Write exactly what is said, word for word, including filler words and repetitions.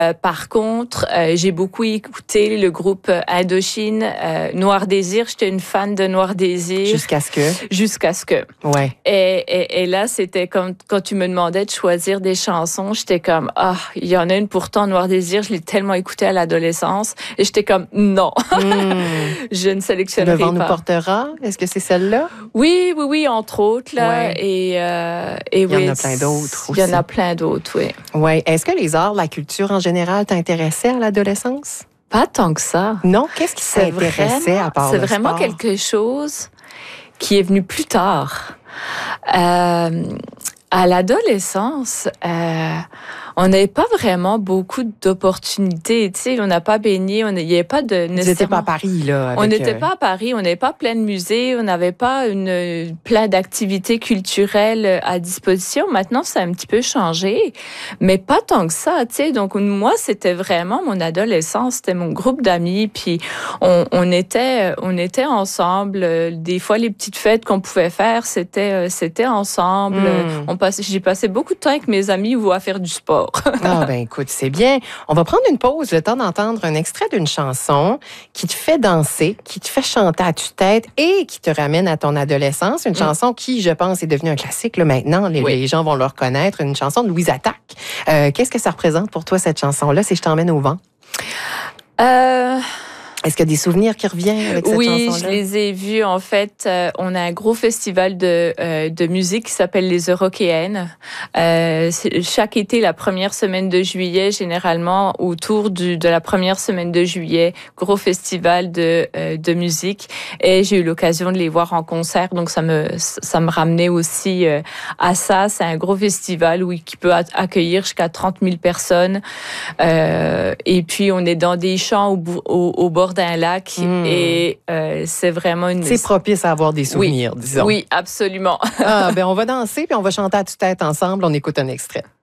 Euh, par contre, euh, j'ai beaucoup écouté le groupe Indochine, euh, Noir Désir. J'étais une fan de Noir Désir. Jusqu'à ce que? Jusqu'à ce que. Ouais. Et, et, et là, c'était comme quand tu me demandais de choisir des chansons, j'étais comme, ah, il y en a une pourtant, Noir Désir, je l'ai tellement écoutée à l'adolescence. Et j'étais comme, non, mmh. je ne sélectionnerai pas. Le vent pas. nous portera, est-ce que c'est celle-là? Oui, oui, oui, entre autres. Là, ouais. Et, euh, et il y oui, en a plein d'autres aussi. Il y en a plein d'autres, oui. Oui. Est-ce que les arts, la culture en général t'intéressaient à l'adolescence? Pas tant que ça. Non? Qu'est-ce qui t'intéressait à part C'est le vraiment sport? quelque chose qui est venu plus tard. Euh, à l'adolescence, euh, on n'avait pas vraiment beaucoup d'opportunités. Tu sais, on n'a pas baigné, il n'y avait pas de... Vous n'étiez pas à Paris, là? Avec on n'était euh... pas à Paris, on n'avait pas plein de musées, on n'avait pas une, plein d'activités culturelles à disposition. Maintenant, ça a un petit peu changé, mais pas tant que ça, tu sais. Donc, moi, c'était vraiment mon adolescence, c'était mon groupe d'amis, puis on, on, était, on était ensemble. Des fois, les petites fêtes qu'on pouvait faire, c'était, c'était ensemble. Mm. On passait, j'ai passé beaucoup de temps avec mes amis ou à faire du sport. Ah ben écoute, c'est bien. On va prendre une pause, le temps d'entendre un extrait d'une chanson qui te fait danser, qui te fait chanter à tue-tête et qui te ramène à ton adolescence. Une mmh. chanson qui, je pense, est devenue un classique là, maintenant. Les, oui. les gens vont le reconnaître. Une chanson de Louise Attaque. Euh, qu'est-ce que ça représente pour toi, cette chanson-là, si je t'emmène au vent? Euh... Est-ce qu'il y a des souvenirs qui reviennent avec cette oui, chanson-là? Oui, je les ai vus. En fait, euh, on a un gros festival de, euh, de musique qui s'appelle les Eurokéennes. Euh, chaque été, la première semaine de juillet, généralement, autour du, de la première semaine de juillet, gros festival de, euh, de musique. Et j'ai eu l'occasion de les voir en concert. Donc, ça me, ça me ramenait aussi euh, à ça. C'est un gros festival où, qui peut accueillir jusqu'à trente mille personnes. Euh, et puis, on est dans des champs au, au, au bord d'un lac mmh. et euh, c'est vraiment une... C'est propice à avoir des souvenirs, oui. disons. Oui, absolument. ah, ben on va danser puis on va chanter à tue-tête ensemble. On écoute un extrait.